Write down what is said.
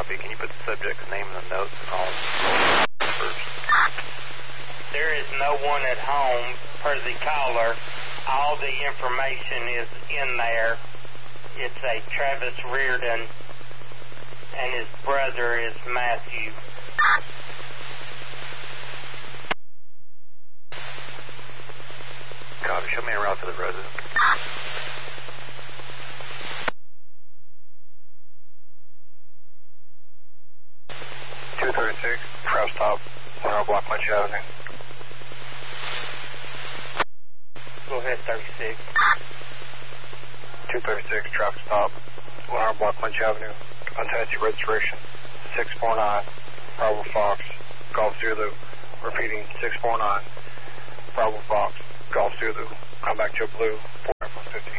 Copy. Can you put the subject's name in the notes and all first? There is no one at home per the caller. All the information is in there. It's a Travis Reardon, and his brother is Matthew. Copy. Show me a route to the resident. 236, traffic stop, 1 block Lynch Avenue. Go ahead, 36. 236, traffic stop, 1 block Lynch Avenue, on Tennessee registration, 649, Bravo Fox, Golf Zulu, repeating 649, Bravo Fox, Golf Zulu, come back to a blue, 450.